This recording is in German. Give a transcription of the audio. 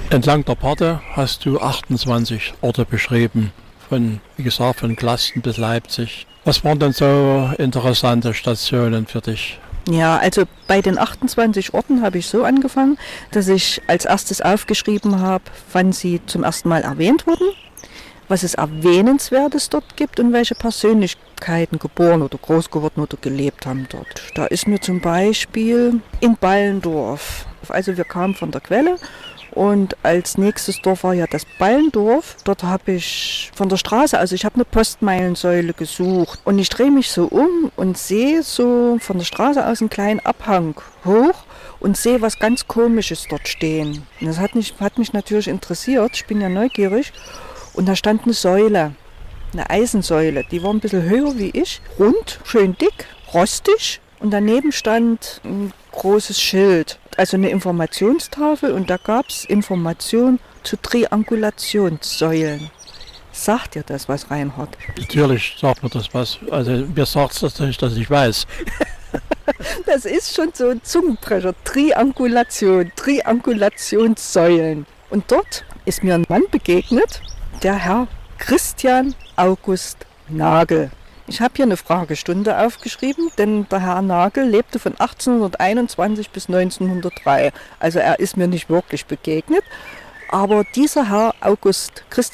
Entlang der Pforte hast du 28 Orte beschrieben, wie gesagt, von Glasten bis Leipzig. Was waren denn so interessante Stationen für dich? Ja, also bei den 28 Orten habe ich so angefangen, dass ich als erstes aufgeschrieben habe, wann sie zum ersten Mal erwähnt wurden, was es Erwähnenswertes dort gibt und welche Persönlichkeiten geboren oder groß geworden oder gelebt haben dort. Da ist mir zum Beispiel in Ballendorf, also wir kamen von der Quelle und als nächstes Dorf war ja das Ballendorf. Dort habe ich von der Straße, also ich habe eine Postmeilensäule gesucht und ich drehe mich so um und sehe so von der Straße aus einen kleinen Abhang hoch und sehe was ganz Komisches dort stehen. Und das hat mich natürlich interessiert, ich bin ja neugierig. Und da stand eine Säule, eine Eisensäule, die war ein bisschen höher wie ich, rund, schön dick, rostig. Und daneben stand ein großes Schild, also eine Informationstafel. Und da gab es Informationen zu Triangulationssäulen. Sagt dir das was, Reinhard? Natürlich sagt mir das was. Also mir sagt es das nicht, dass ich weiß. Das ist schon so ein Zungenbrecher. Triangulationssäulen. Und dort ist mir ein Mann begegnet, der Herr Christian August Nagel. Ich habe hier eine Fragestunde aufgeschrieben, denn der Herr Nagel lebte von 1821 bis 1903. Also er ist mir nicht wirklich begegnet. Aber dieser Herr August Christian